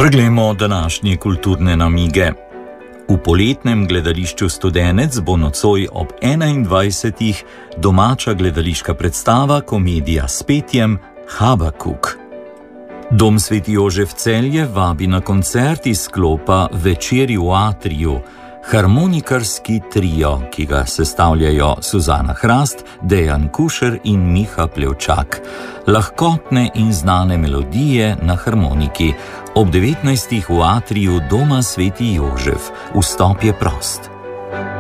Vrglejmo današnje kulturne namige. V poletnem gledališču Studenec bo nocoj ob 21. domača gledališka predstava komedija s petjem Habakuk. Dom Sveti Jožef Celje vabi na koncert iz sklopa Večeri v Atriju, harmonikarski trio, ki ga sestavljajo Suzana Hrast, Dejan Kušer in Miha Plevčak. Lahkotne in znane melodije na harmoniki. Ob 19. v Atriju Doma Sveti Jožef. Vstop je prost.